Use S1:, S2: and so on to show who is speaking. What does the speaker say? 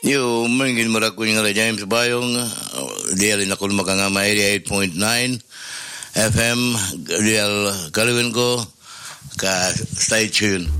S1: Yo, mungkin merakuin nga James Bayong, dial na kun makangama 88.9 FM, dial kalawin ko, ka stay tuned.